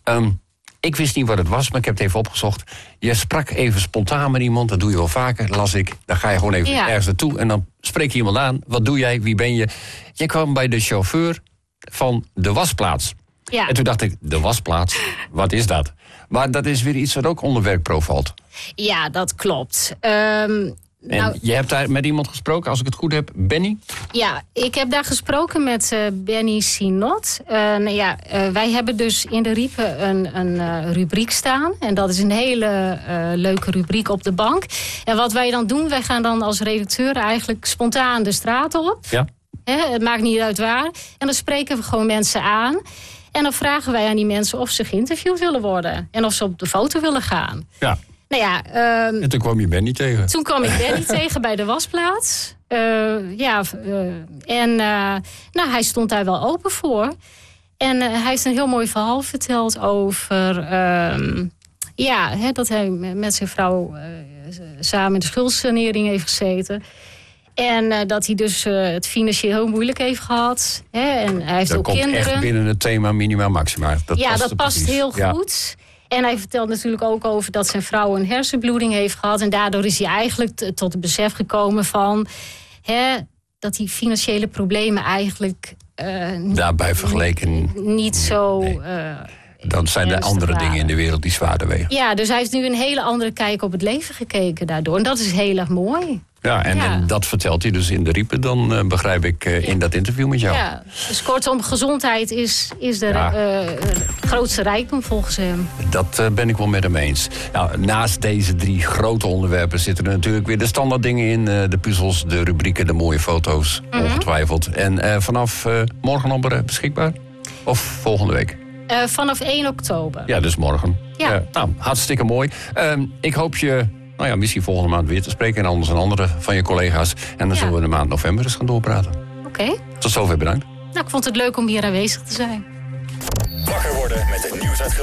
Ik wist niet wat het was, maar ik heb het even opgezocht. Je sprak even spontaan met iemand, dat doe je wel vaker, las ik. Dan ga je gewoon even ergens naartoe en dan spreek je iemand aan. Wat doe jij, wie ben je? Jij kwam bij de chauffeur van de wasplaats. Ja. En toen dacht ik, de wasplaats, wat is dat? Maar dat is weer iets wat ook onder werkpro valt. Ja, dat klopt. En je hebt daar met iemand gesproken, als ik het goed heb, Benny? Ja, ik heb daar gesproken met Benny Sinot. Wij hebben dus in de Riepen een rubriek staan. En dat is een hele leuke rubriek op de bank. En wat wij dan doen, wij gaan dan als redacteur eigenlijk spontaan de straat op. Ja. Het maakt niet uit waar. En dan spreken we gewoon mensen aan. En dan vragen wij aan die mensen of ze geïnterviewd willen worden. En of ze op de foto willen gaan. Ja. Nou ja, en toen kwam je Benny tegen. Toen kwam ik Benny tegen bij de wasplaats. Hij stond daar wel open voor. En hij heeft een heel mooi verhaal verteld over... dat hij met zijn vrouw samen in de schuldsanering heeft gezeten. En dat hij dus het financieel heel moeilijk heeft gehad. En hij heeft dat ook komt kinderen. Echt binnen het thema minima maxima. Dat past heel goed. En hij vertelt natuurlijk ook over dat zijn vrouw een hersenbloeding heeft gehad. En daardoor is hij eigenlijk tot het besef gekomen van... dat die financiële problemen eigenlijk... daarbij vergeleken... niet zo... Nee. Dan zijn er andere dingen in de wereld die zwaarder wegen. Ja, dus hij heeft nu een hele andere kijk op het leven gekeken daardoor. En dat is heel erg mooi. Ja, en dat vertelt hij dus in de Riepen, dan begrijp ik in dat interview met jou. Ja, dus kortom, gezondheid is de grootste rijkdom volgens hem. Dat ben ik wel met hem eens. Nou, naast deze 3 grote onderwerpen zitten er natuurlijk weer de standaard dingen in. De puzzels, de rubrieken, de mooie foto's, ongetwijfeld. En vanaf morgen al beschikbaar? Of volgende week? Vanaf 1 oktober. Ja, dus morgen. Ja. Hartstikke mooi. Ik hoop je... misschien volgende maand weer te spreken. En anders een andere van je collega's. En dan zullen we de maand november eens gaan doorpraten. Oké. Tot zover, bedankt. Nou, ik vond het leuk om hier aanwezig te zijn. Wakker worden met het nieuws uit